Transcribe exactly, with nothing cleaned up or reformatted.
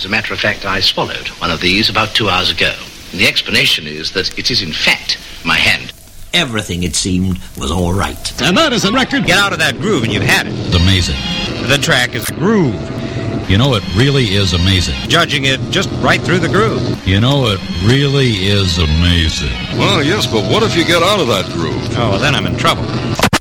As a matter of fact, I swallowed one of these about two hours ago. And the explanation is that it is, in fact, my hand. Everything, it seemed, was all right. And that is a record. Get out of that groove and you've had it. It's amazing. The track is a groove. You know, it really is amazing. Judging it just right through the groove. You know, it really is amazing. Well, yes, but what if you get out of that groove? Oh, well, then I'm in trouble.